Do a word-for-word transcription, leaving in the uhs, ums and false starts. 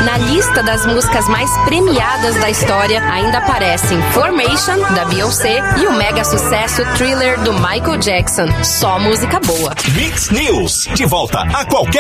Na lista das músicas mais premiadas da história ainda aparecem Formation, da Beyoncé, e o mega sucesso Thriller, do Michael Jackson. Só música boa. Mix News, de volta a qualquer